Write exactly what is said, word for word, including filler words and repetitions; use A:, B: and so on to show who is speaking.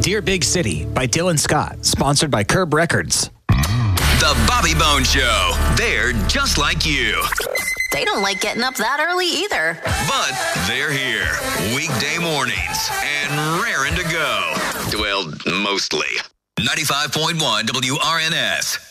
A: Dear Big City by Dylan Scott, sponsored by Curb Records.
B: The Bobby Bone Show. They're just like you.
C: They don't like getting up that early either.
B: But they're here weekday mornings and raring to go. Well, mostly. ninety-five point one W R N S.